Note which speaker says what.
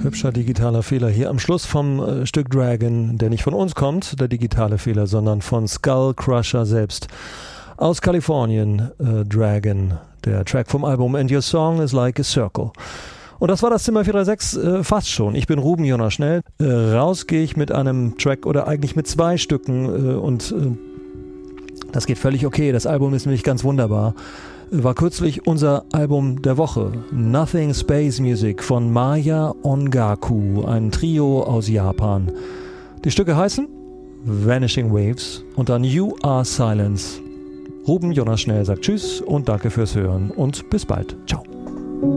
Speaker 1: Hübscher digitaler Fehler hier am Schluss vom Stück Dragon, der nicht von uns kommt, der digitale Fehler, sondern von Skull Crusher selbst. Aus Kalifornien, Dragon, der Track vom Album And Your Song is Like a Circle. Und das war das Zimmer 436 fast schon. Ich bin Ruben Jonas Schnell. Raus gehe ich mit einem Track oder eigentlich mit 2 Stücken und das geht völlig okay. Das Album ist nämlich ganz wunderbar. War kürzlich unser Album der Woche. Nothing Space Music von Maya Ongaku, ein Trio aus Japan. Die Stücke heißen Vanishing Waves und dann You Are Silence. Ruben Jonas Schnell sagt Tschüss und danke fürs Hören und bis bald. Ciao.